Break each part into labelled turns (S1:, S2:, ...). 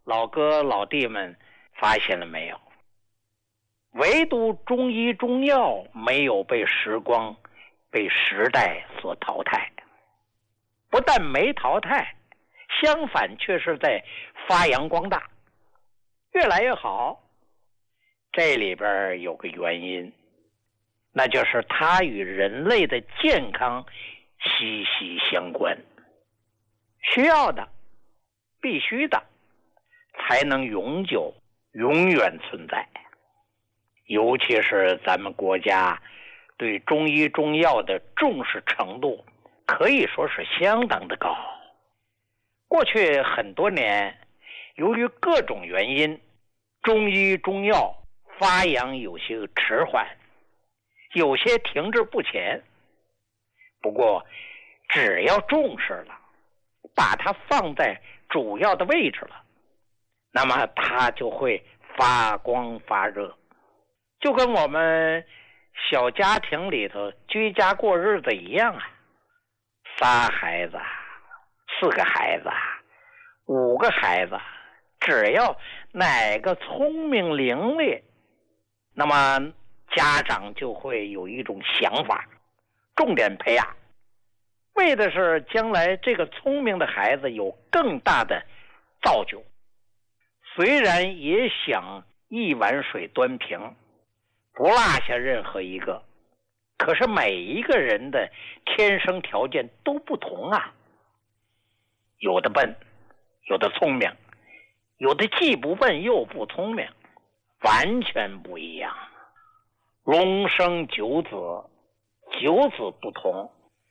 S1: 老哥老弟们发现了没有？唯独中医中药没有被时光、被时代所淘汰。不但没淘汰，相反却是在发扬光大，越来越好。这里边有个原因，那就是它与人类的健康息息相关。需要的、必须的，才能永久、永远存在。尤其是咱们国家对中医中药的重视程度，可以说是相当的高。过去很多年，由于各种原因，中医中药发扬有些迟缓，有些停滞不前。不过只要重视了，把它放在主要的位置了，那么它就会发光发热。就跟我们小家庭里头居家过日子一样啊，3孩子、4个孩子、5个孩子，只要哪个聪明伶俐，那么家长就会有一种想法，重点培养，为的是将来这个聪明的孩子有更大的造就。虽然也想一碗水端平，不落下任何一个，可是每一个人的天生条件都不同啊，有的笨，有的聪明，有的既不笨又不聪明，完全不一样。龙生九子，九子不同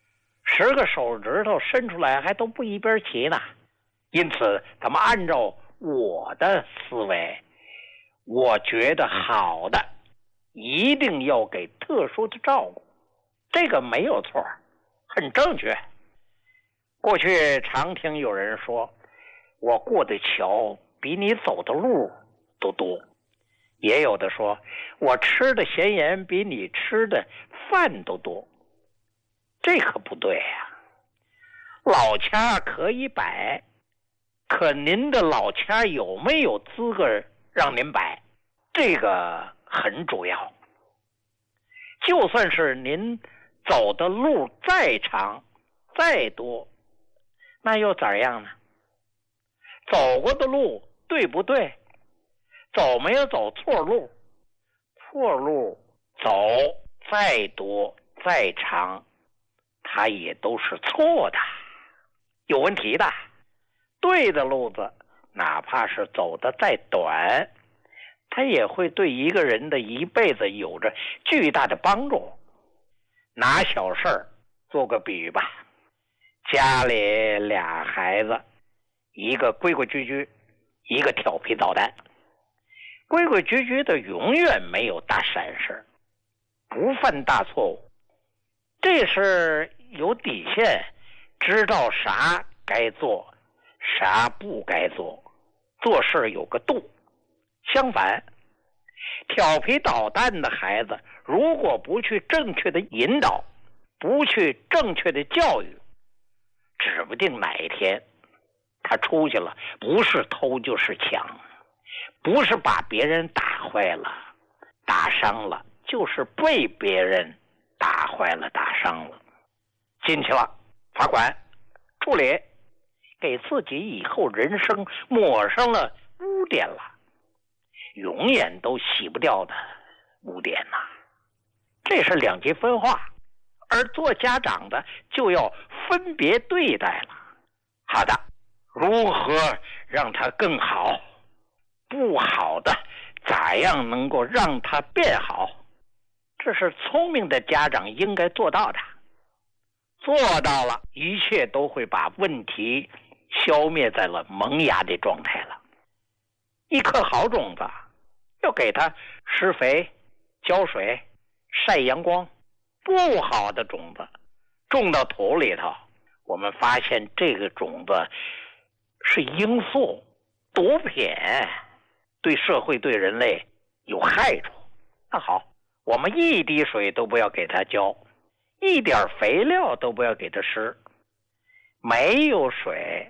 S1: ，10个手指头伸出来还都不一边齐呢。因此咱们按照我的思维，我觉得好的一定要给特殊的照顾，这个没有错，很正确。过去常听有人说，我过的桥比你走的路都多，也有的说我吃的咸盐比你吃的饭都多，这可不对呀。老掐可以摆，可您的老掐有没有资格让您摆，这个很主要。就算是您走的路再长再多，那又怎样呢？走过的路对不对？走没有走错路？错路走再多再长，它也都是错的，有问题的。对的路子哪怕是走得再短，它也会对一个人的一辈子有着巨大的帮助。拿小事儿做个比喻吧，家里俩孩子，一个规规矩矩，一个调皮捣蛋。规规矩矩的永远没有大闪失，不犯大错误，这是有底线，知道啥该做啥不该做，做事有个度。相反，调皮捣蛋的孩子如果不去正确的引导，不去正确的教育，指不定哪一天他出去了，不是偷就是抢，不是把别人打坏了打伤了，就是被别人打坏了打伤了，进去了罚款处理，给自己以后人生抹上了污点了，永远都洗不掉的污点呐。这是两极分化，而做家长的就要分别对待了。好的，如何让它更好？不好的咋样能够让它变好？这是聪明的家长应该做到的。做到了，一切都会把问题消灭在了萌芽的状态了。一颗好种子要给它施肥、浇水、晒阳光，不好的种子种到土里头，我们发现这个种子是罂粟、毒品，对社会对人类有害处。那好，我们一滴水都不要给它浇，一点肥料都不要给它施。没有水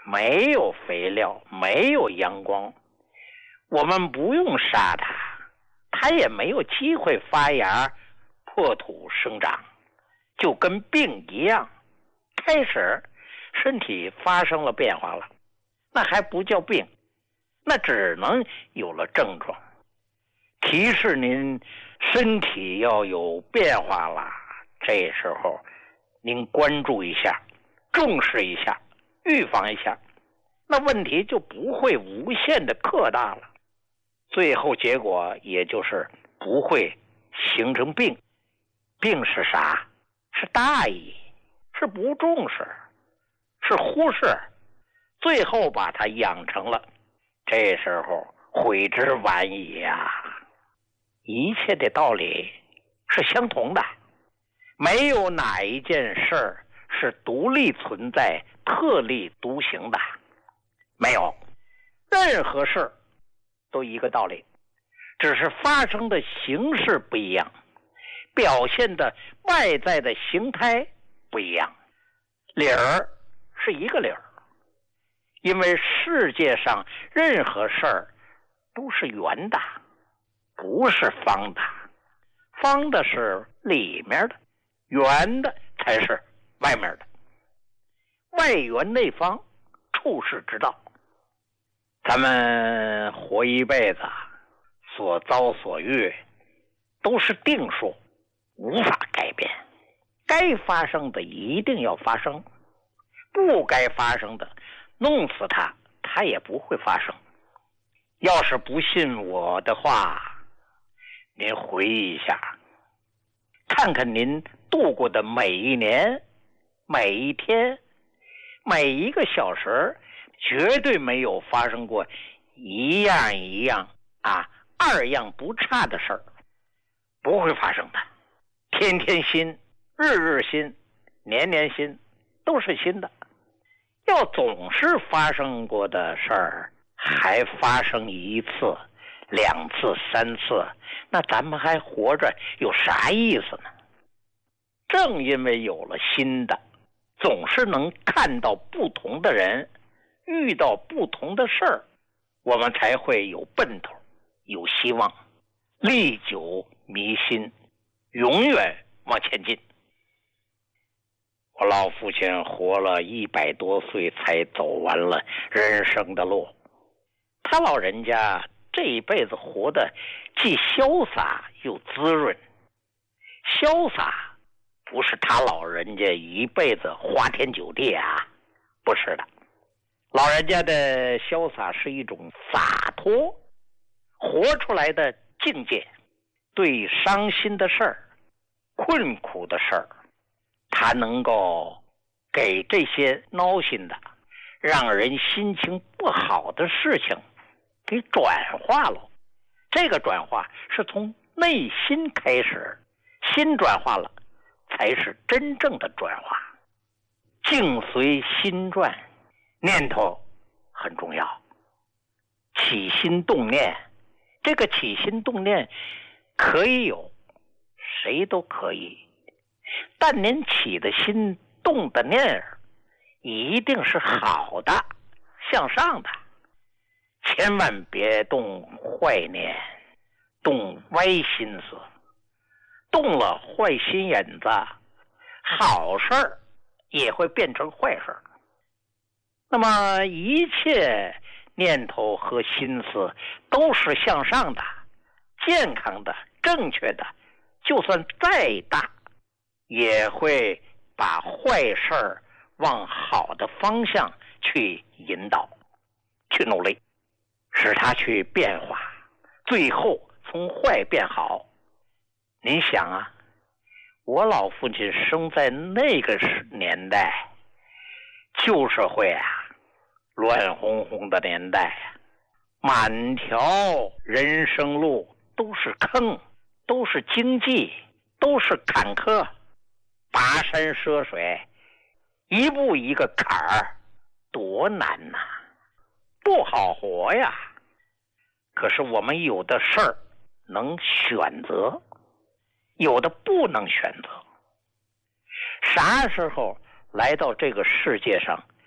S1: 没有肥料，没有阳光，我们不用杀它，它也没有机会发芽、破土生长，就跟病一样，开始身体发生了变化了，那还不叫病，那只能有了症状，提示您身体要有变化了。这时候您关注一下，重视一下，预防一下，那问题就不会无限的扩大了，最后结果也就是不会形成病。病是啥？是大意，是不重视，是忽视，最后把它养成了，这时候悔之晚矣呀。一切的道理是相同的，没有哪一件事儿是独立存在、特立独行的，没有，任何事都一个道理，只是发生的形式不一样，表现的外在的形态不一样，理儿是一个理儿。因为世界上任何事儿都是圆的，不是方的，方的是里面的，圆的才是外面的，外圆内方，处世之道。咱们活一辈子，所遭所遇都是定数，无法改变，该发生的一定要发生，不该发生的弄死它，它也不会发生。要是不信我的话，您回忆一下，看看您度过的每一年、每一天、每一个小时，绝对没有发生过一样一样二样不差的事儿，不会发生的。天天新，日日新，年年新，都是新的。要总是发生过的事儿还发生一次、两次、三次，那咱们还活着有啥意思呢？正因为有了新的，总是能看到不同的人，遇到不同的事儿，我们才会有奔头，有希望，历久弥新，永远往前进。我老父亲活了100多岁才走完了人生的路，他老人家这一辈子活得既潇洒又滋润。潇洒不是他老人家一辈子花天酒地不是的，老人家的潇洒是一种洒脱，活出来的境界。对伤心的事儿、困苦的事儿，他能够给这些闹心的、让人心情不好的事情给转化了。这个转化是从内心开始，心转化了，才是真正的转化。境随心转，念头很重要。起心动念，这个起心动念可以有，谁都可以，但您起的心动的念一定是好的，向上的，千万别动坏念，动歪心思，动了坏心眼子，好事儿也会变成坏事儿。那么一切念头和心思都是向上的、健康的、正确的，就算再大也会把坏事儿往好的方向去引导，去努力，使它去变化，最后从坏变好。您想我老父亲生在那个年代，旧社会乱哄哄的年代，满条人生路都是坑，都是荆棘，都是坎坷，跋山涉水，一步一个坎儿，多难不好活呀。可是我们有的事儿能选择，有的不能选择。啥时候来到这个世界上，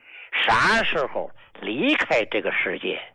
S1: 啥时候离开这个世界，